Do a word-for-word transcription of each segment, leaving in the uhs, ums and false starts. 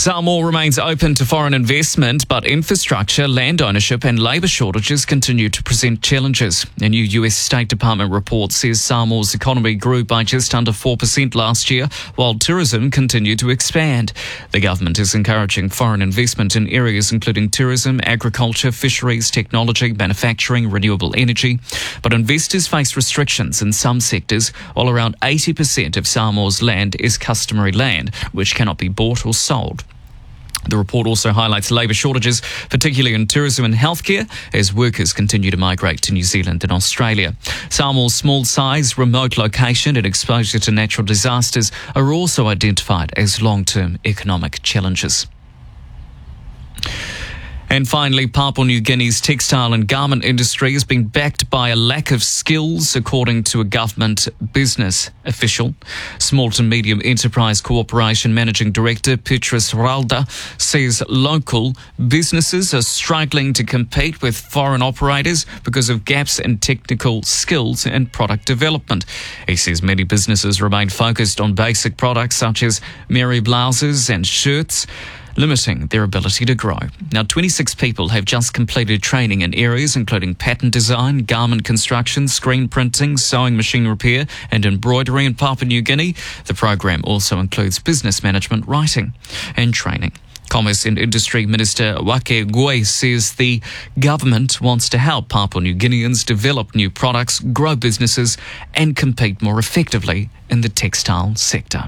Samoa remains open to foreign investment, but infrastructure, land ownership and labour shortages continue to present challenges. A new U S State Department report says Samoa's economy grew by just under four percent last year, while tourism continued to expand. The government is encouraging foreign investment in areas including tourism, agriculture, fisheries, technology, manufacturing, renewable energy. But investors face restrictions in some sectors, while around eighty percent of Samoa's land is customary land, which cannot be bought or sold. The report also highlights labour shortages, particularly in tourism and healthcare, as workers continue to migrate to New Zealand and Australia. Samoa's small size, remote location and exposure to natural disasters are also identified as long-term economic challenges. And finally, Papua New Guinea's textile and garment industry has been backed by a lack of skills, according to a government business official. Small to Medium Enterprise Corporation Managing Director Petrus Ralda says local businesses are struggling to compete with foreign operators because of gaps in technical skills and product development. He says many businesses remain focused on basic products such as Mary blouses and shirts, limiting their ability to grow. Now, twenty-six people have just completed training in areas including pattern design, garment construction, screen printing, sewing machine repair and embroidery in Papua New Guinea. The program also includes business management, writing and training. Commerce and Industry Minister Wake Goy says the government wants to help Papua New Guineans develop new products, grow businesses and compete more effectively in the textile sector.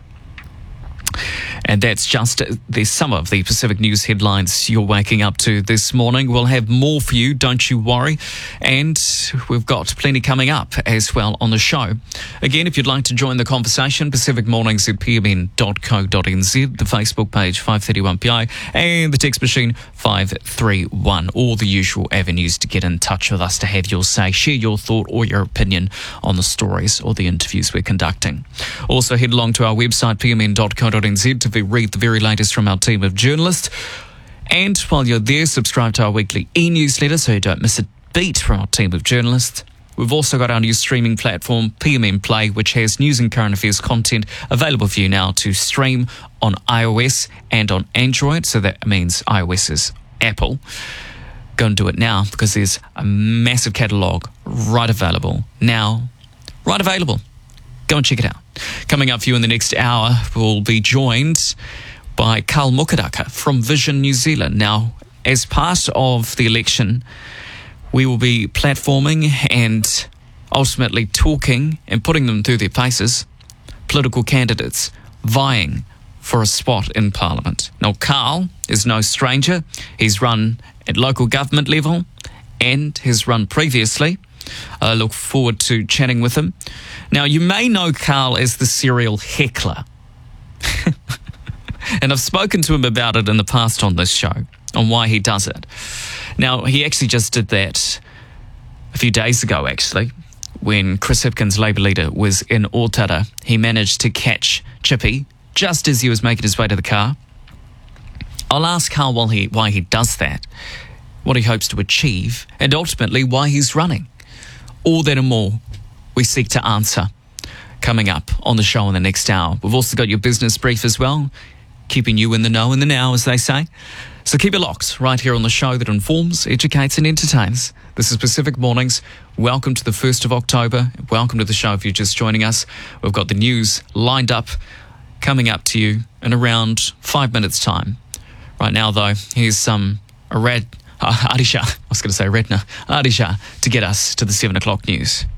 And that's just the some of the Pacific News headlines you're waking up to this morning. We'll have more for you, don't you worry. And we've got plenty coming up as well on the show. Again, if you'd like to join the conversation, Pacific Mornings at p m n dot co dot n z, the Facebook page five thirty-one P I, and the text machine five three one. All the usual avenues to get in touch with us, to have your say, share your thought or your opinion on the stories or the interviews we're conducting. Also, head along to our website, p m n dot co dot n z, to read the very latest from our team of journalists. And while you're there, subscribe to our weekly e-newsletter so you don't miss a beat from our team of journalists. We've also got our new streaming platform, P M N Play, which has news and current affairs content available for you now to stream on iOS and on Android. So that means iOS is Apple. Go and do it now, because there's a massive catalogue right available now. Right available. Go and check it out. Coming up for you in the next hour, we'll be joined by Carl Mukadaka from Vision New Zealand. Now, as part of the election, we will be platforming and ultimately talking and putting them through their paces, political candidates vying for a spot in Parliament. Now, Carl is no stranger. He's run at local government level and has run previously. I look forward to chatting with him. Now, you may know Carl as the serial heckler. And I've spoken to him about it in the past on this show, on why he does it. Now, he actually just did that a few days ago, actually, when Chris Hipkins, Labour leader, was in Otara. He managed to catch Chippy just as he was making his way to the car. I'll ask Carl why he, why he does that, what he hopes to achieve, and ultimately why he's running. All that and more we seek to answer coming up on the show in the next hour. We've also got your business brief as well, keeping you in the know in the now, as they say. So keep it locked right here on the show that informs, educates and entertains. This is Pacific Mornings. Welcome to the first of October. Welcome to the show if you're just joining us. We've got the news lined up, coming up to you in around five minutes' time. Right now, though, here's some Arad, uh, Adisha, I was going to say Redna, Adisha, to get us to the seven o'clock news.